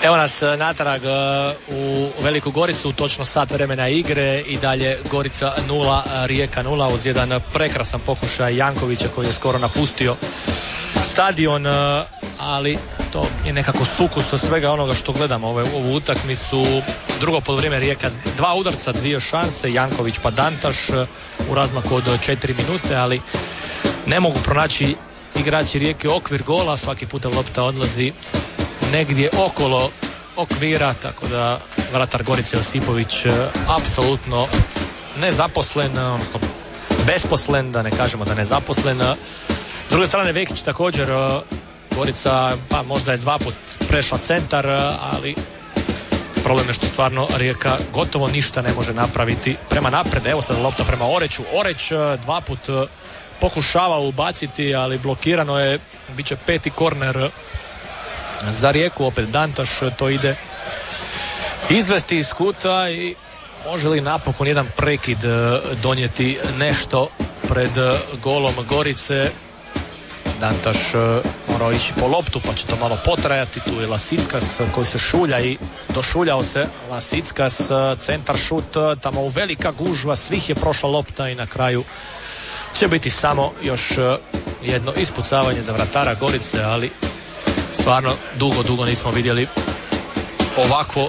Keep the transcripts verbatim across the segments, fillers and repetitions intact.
Evo nas natrag u Veliku Goricu, točno sat vremena igre i dalje Gorica nula, Rijeka nula uz jedan prekrasan pokušaj Jankovića koji je skoro napustio stadion, ali to je nekako sukus sa svega onoga što gledamo ovu, ovu utakmicu. Drugo polovrijeme Rijeka, dva udarca, dvije šanse, Janković pa Dantaš u razmaku od četiri minute, ali ne mogu pronaći igrači Rijeke okvir gola, svaki puta lopta odlazi negdje okolo okvira, tako da vratar Gorice Josipović apsolutno nezaposlen, odnosno besposlen, da ne kažemo da nezaposlen. S druge strane Vekić također, Gorica pa možda je dva put prešla centar, ali problem je što stvarno Rijeka gotovo ništa ne može napraviti prema napred. Evo sad lopta prema Oreću, Oreć dva put pokušava ubaciti, ali blokirano je, bit će peti korner za Rijeku, opet Dantaš to ide izvesti iz kuta i može li napokon jedan prekid donijeti nešto pred golom Gorice. Dantaš morao ići po loptu pa će to malo potrajati, tu je Lasickas koji se šulja i došuljao se Lasickas, centar šut, tamo u velika gužva, svih je prošla lopta i na kraju će biti samo još jedno ispucavanje za vratara Gorice, ali stvarno dugo, dugo nismo vidjeli ovakvo,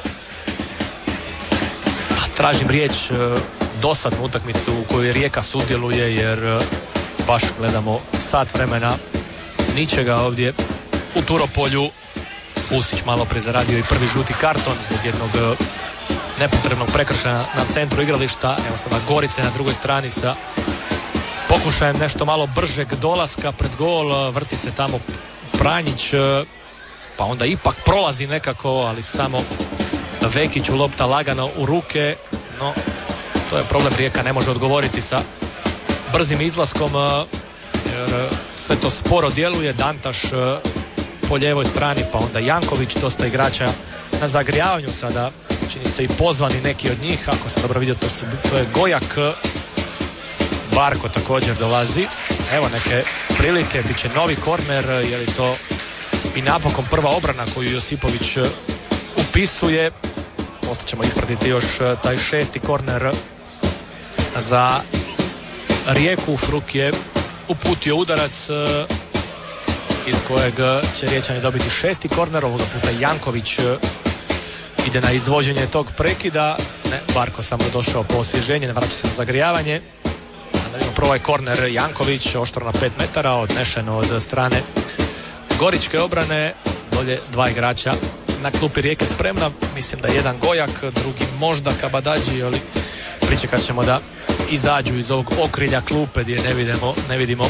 tražim riječ, dosadnu utakmicu u kojoj Rijeka sudjeluje, jer baš gledamo sat vremena ničega ovdje u Turopolju. Husić malo pre zaradio i prvi žuti karton zbog jednog nepotrebnog prekršaja na centru igrališta. Evo sada Gorice na drugoj strani sa pokušajem nešto malo bržeg dolaska pred gol, vrti se tamo Pranjić, pa onda ipak prolazi nekako, ali samo Vekiću lopta lagano u ruke, no to je problem, Rijeka ne može odgovoriti sa brzim izlaskom, jer sve to sporo djeluje. Dantaš po lijevoj strani, pa onda Janković, dosta igrača na zagrijavanju sada, čini se i pozvani neki od njih, ako sam dobro vidio to, su, to je Gojak, Barko također dolazi. Evo neke prilike, bit će novi korner, je li to i napokon prva obrana koju Josipović upisuje. Poslije ćemo ispratiti još taj šesti korner za Rijeku. Fruk je uputio udarac iz kojeg će Riječani dobiti šesti korner. Ovoga puta Janković ide na izvođenje tog prekida. Ne, Barko samo došao po osvježenje, ne vraća se na zagrijavanje. Prvo je korner Janković, oštro na pet metara, odnešeno od strane Goričke obrane. Dolje dva igrača na klupi Rijeke spremna, mislim da je jedan Gojak, drugi možda Kabadadži, ali pričekat ćemo da izađu iz ovog okrilja klupe gdje ne vidimo, ne vidimo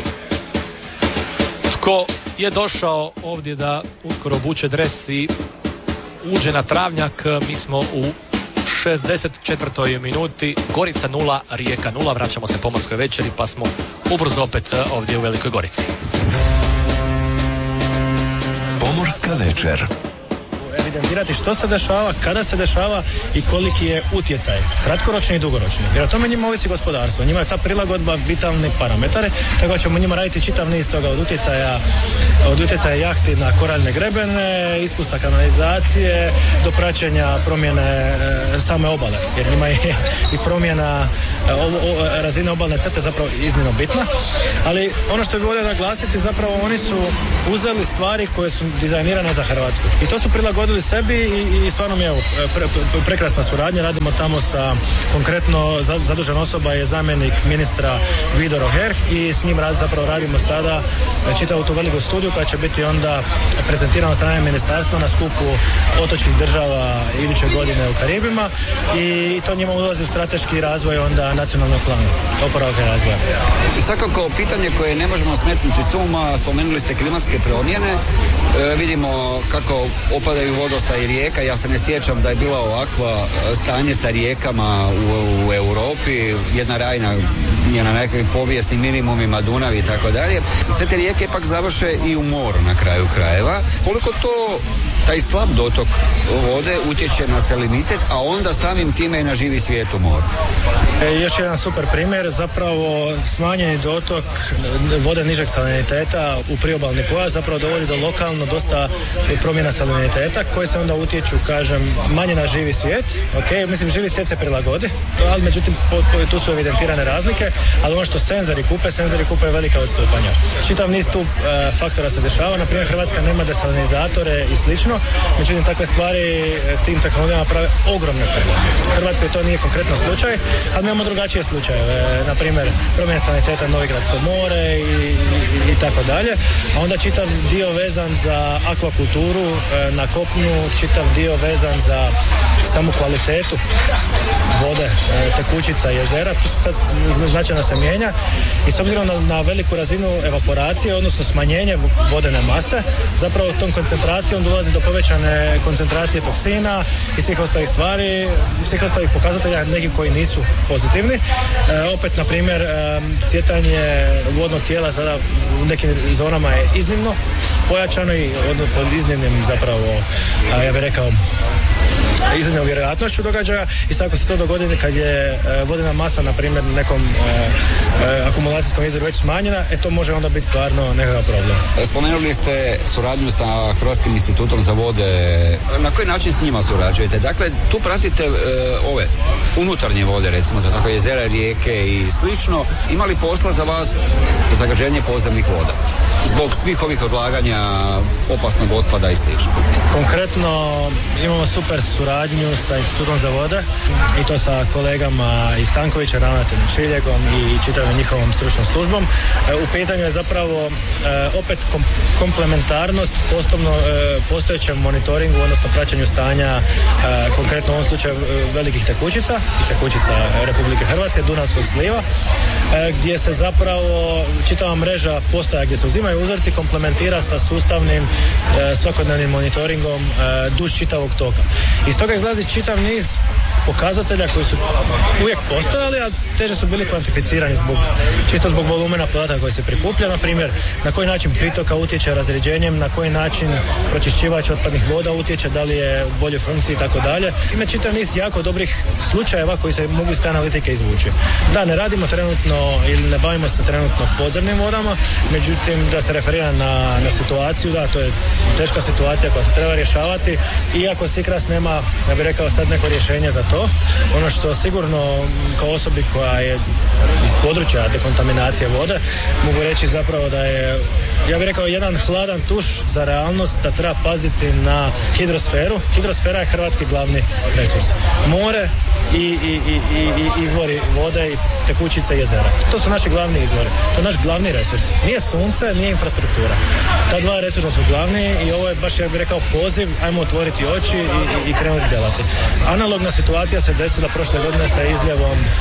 tko je došao ovdje da uskoro obuče dres i uđe na travnjak. Mi smo u šezdeset četvrtoj minuti, Gorica nula, Rijeka nula. Vraćamo se pomorskoj večeri pa smo ubrzo opet ovdje u Velikoj Gorici. Pomorska večer. Evidentirati što se dešava, kada se dešava i koliki je utjecaj, kratkoročni i dugoročni. Jer o tome njima ovisi gospodarstvo. Njima je ta prilagodba vitalni parametar, tako ćemo njima raditi čitav niz toga od utjecaja, od utjecaja jahti na koraljne grebene, ispusta kanalizacije, do praćenja promjene e, same obale. Jer njima je i promjena e, o, o, razine obalne crte zapravo iznimno bitna. Ali ono što bih volio naglasiti, zapravo oni su uzeli stvari koje su dizajnirane za Hrvatsku. I to su prilagodili sebi i, i stvarno mi je pre, pre, prekrasna suradnja. Radimo tamo sa, konkretno zadužena osoba je zamjenik ministra Vido Roher i s njim rad, zapravo radimo sada čitavu tu veliku studiju koja će biti onda prezentirana od strane ministarstva na skupu otočkih država iduće godine u Karibima i to njima ulazi u strateški razvoj onda nacionalnog plana oporavka i razvoja. Svakako pitanje koje ne možemo smetnuti s uma, spomenuli ste klimatske promjene, e, vidimo kako opadaju vodostaj rijeka. Ja se ne sjećam da je bilo ovakvo stanje sa rijekama u, u Europi. Jedna rajna je na nekakvim povijesnim minimumima, Dunav i tako dalje. Sve te rijeke ipak završe i u moru na kraju krajeva. Koliko to taj slab dotok vode utječe na salinitet, a onda samim time i na živi svijet u moru. E, još jedan super primjer, zapravo smanjeni dotok vode nižeg saliniteta u priobalni pojas zapravo dovodi do lokalno dosta promjena saliniteta koji se onda utječu, kažem, manje na živi svijet. Ok, mislim, živi svijet se prilagodi, ali međutim po, po, tu su evidentirane razlike, ali ono što senzori kupe, senzori kupe velika odstupanja. Čitav niz tu e, faktora se dešava, na primjer Hrvatska nema desalinizatore i slično, međutim takve stvari tim tehnologijama prave ogromne probleme. U Hrvatskoj to nije konkretno slučaj, ali imamo drugačije slučajeve, na primjer promjena saliniteta Novigradsko more i, i, i tako dalje, a onda čitav dio vezan za akvakulturu e, na kopnu, čitav dio vezan za samu kvalitetu vode, e, tekućica, jezera, to se sad značajno se mijenja i s obzirom na, na veliku razinu evaporacije, odnosno smanjenje vodene mase, zapravo tom koncentracijom dolazi do povećane koncentracije toksina i svih ostalih stvari, svih ostalih pokazatelja, neki koji nisu pozitivni. E, opet, na primjer, e, cvjetanje vodnog tijela sada u nekim zonama je iznimno pojačano i odnosno pod iznimnim zapravo, a, ja bih rekao, iznimnom vjerojatnošću događaja i sad ako se to dogodi kad je e, vodena masa na primjer nekom e, e, akumulacijskom izvoru već smanjena, e to može onda biti stvarno nekakav problem. Spomenuli ste suradnju sa Hrvatskim institutom za vode. Na koji način s njima surađujete? Dakle, tu pratite e, ove unutarnje vode, recimo da tako jezera, rijeke i slično. Ima li posla za vas zagađenje podzemnih voda? Zbog svih ovih odlaganja opasnog otpada i slično. Konkretno imamo super suradnju sa Institutom za vode i to sa kolegama iz Stankovića, ravnateljem Šiljegom i čitavom njihovom stručnom službom. E, u pitanju je zapravo e, opet kom, komplementarnost postovno, e, postojećem monitoringu, odnosno praćenju stanja e, konkretno u ovom slučaju velikih tekućica, tekućica Republike Hrvatske, Dunavskog sliva, e, gdje se zapravo čitava mreža postaja gdje se uzimaju uzorci komplementira sa sustavnim e, svakodnevnim monitoringom e, duž čitavog toka. Iz toga izlazi čitav niz pokazatelja koji su uvijek postojali, a teže su bili kvantificirani zbog, čisto zbog volumena podataka koji se prikuplja, na primjer na koji način pritoka utječe razređenjem, na koji način pročišćivač otpadnih voda utječe, da li je u boljoj funkciji i tako dalje. Ima čitav niz jako dobrih slučajeva koji se mogu iz te analitike izvući. Da, ne radimo trenutno ili ne bavimo se trenutno podzemnim vodama, međutim da se referira na, na situaciju, da, to je teška situacija koja se treba rješavati, iako Sikras nema, ja bih rekao sad neko rješenje za to. Ono što sigurno kao osobi koja je iz područja dekontaminacije vode mogu reći zapravo da je, ja bih rekao, jedan hladan tuš za realnost da treba paziti na hidrosferu. Hidrosfera je hrvatski glavni resurs. More i, i, i, i izvori vode i tekućice jezera. To su naši glavni izvori. To je naš glavni resurs. Nije sunce, nije infrastruktura. Ta dva resursa su glavni i ovo je baš, ja bih rekao, poziv, ajmo otvoriti oči i, i, i krenuti djelati. Analogna situacija se desila prošle godine sa izljevom e,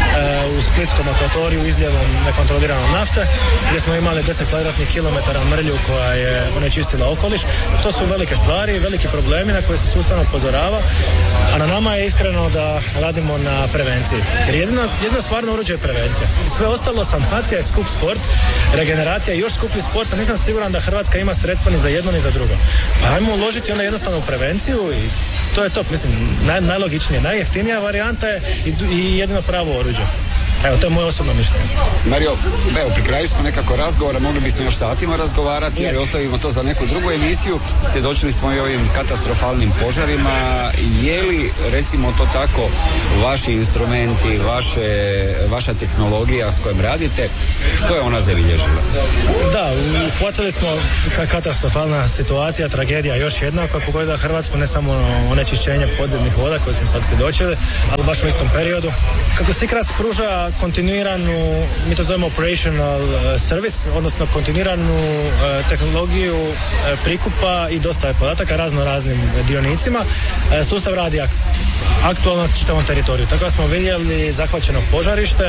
u Splitskom akvatoriju, izljevom nekontrolirane nafte, gdje smo imali deset kvadratnih kilometara mrlju koja je onečistila okoliš. To su velike stvari, veliki problemi na koje se sustavno upozorava, a na nama je iskreno da radimo na prevenciji. Jer jedno, jedno stvarno oruđe je prevencija. Sve ostalo, sanacija je skup sport, regeneracija je još skuplji sport, a nisam siguran da Hrvatska ima sredstva ni za jedno ni za drugo. Pa ajmo uložiti onda jednostavno u prevenciju i to je to, mislim, naj, najlogičnije, najjeftinija varijanta je i, i jedino pravo oruđe. Evo, to je moje osobno mišljenje. Mario, evo, pri kraju smo nekako razgovora, mogli bismo još satima razgovarati, ali ostavimo to za neku drugu emisiju. Svjedočili smo i ovim katastrofalnim požarima. Je li, recimo to tako, vaši instrumenti, vaše, vaša tehnologija s kojom radite, što je ona zabilježila? Da, uhvatili smo katastrofalna situacija, tragedija još jedna koja je pogodila Hrvatsku, ne samo onečišćenje podzemnih voda koje smo sad svjedočili, ali baš u istom periodu. Kako Sikras pruža kontinuiranu, mi to zovemo operational service, odnosno kontinuiranu uh, tehnologiju uh, prikupa i dostave podataka razno raznim dionicima. Uh, sustav radi ak- aktualno na čitavom teritoriju. Tako da smo vidjeli zahvaćeno požarište,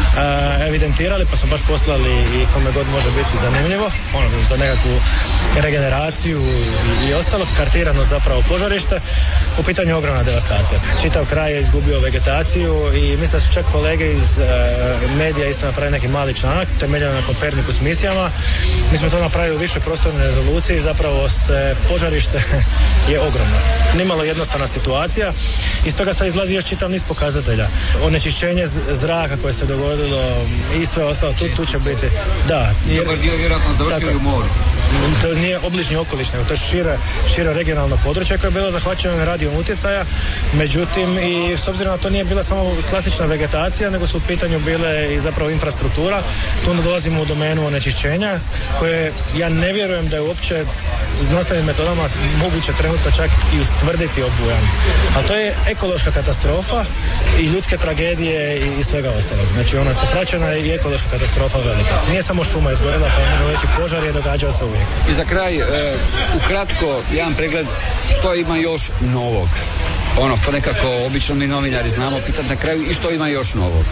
uh, evidentirali, pa smo baš poslali i kome god može biti zanimljivo, ono, za nekakvu regeneraciju i, i ostalo, kartirano zapravo požarište. U pitanju ogromna devastacija. Čitav kraj je izgubio vegetaciju i mislim da su čak kolege iz medija isto napravili neki mali članak temeljen na Kopernikus misijama. Mi smo to napravili u više prostornoj rezoluciji, zapravo se požarište je ogromno. Nimalo jednostavna situacija. Iz toga sad izlazi još čitav niz pokazatelja. Onečišćenje zraka koje se dogodilo i sve ostalo, tu, tu će biti. Da. Dobar dio vjerojatno završio u moru. To nije obližnji okoliš, nego to je šire, šire regionalno područje koje je bilo zahvaćeno radijom utjecaja. Međutim, i s obzirom na to nije bila samo klasična vegetacija, nego su u pitanju bile i zapravo infrastruktura. Tu onda dolazimo u domenu onečišćenja, koje ja ne vjerujem da je uopće znanstvenim metodama moguće trenutno čak i ustvrditi obujam. A to je ekološka katastrofa i ljudske tragedije i, i svega ostalog. Znači ona je popraćena i ekološka katastrofa velika. Nije samo šuma izgorela, pa možemo reći požar je događao se uvijek. I za kraj, e, ukratko, jedan pregled što ima još novog. Ono, to nekako obično mi novinari znamo pitati na kraju i što ima još novog.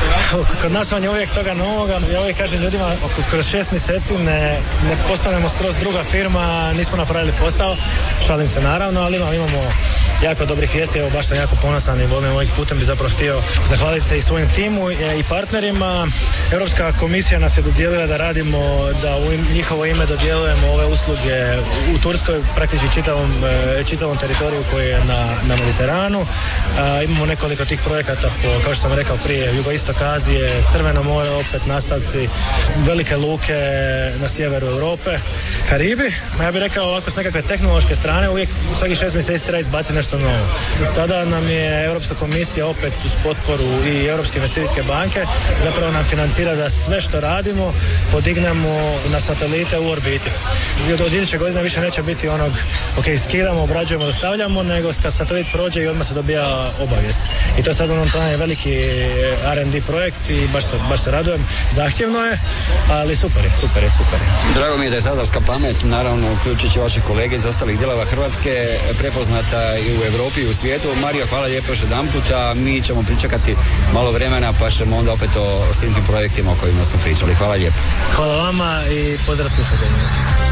Kod nas vam je uvijek toga novoga. Ja uvijek kažem ljudima, kroz šest mjeseci ne, ne postanemo skroz druga firma, nismo napravili posao, šalim se naravno, ali imamo, imamo jako dobrih vijesti, evo baš sam jako ponosan i volim ovih putem bi zapravo htio zahvaliti se i svojim timu i partnerima. Europska komisija nas je dodijelila da radimo, da u njihovo ime dodjeljujemo ove usluge u Turskoj, praktički čitavom, čitavom teritoriju koji je na, na Mediteranu. A, imamo nekoliko tih projekata po, kao što sam rekao prije, jugoistok Azije, Crveno more, opet nastavci, velike luke na sjeveru Europe, Karibi. Ja bih rekao ovako s nekakve tehnološke strane, uvijek u svakih šest mjeseci treba izbaciti nešto novo. Sada nam je Europska komisija opet uz potporu i Europske investicijske banke zapravo nam financira da sve što radimo podignemo na satelite u orbiti. Od iduće godine više neće biti onog, ok, skidamo, obrađujemo, dostavljamo, nego kad satelit prođe i odmah se dobija obavijest. I to je sad onom planu je veliki R and D projekt i baš se, baš se radujem. Zahtjevno je, ali super je, super je, super je. Drago mi je da je zadarska pamet, naravno uključujući vaše kolege iz ostalih dijelova Hrvatske, prepoznata i u Europi i u svijetu. Mario, hvala lijepo još jedan puta. Mi ćemo pričekati malo vremena pa ćemo onda opet o svim tim projektima o kojima smo pričali. Hvala lijepo. Hvala vama i pozdrav slušateljima.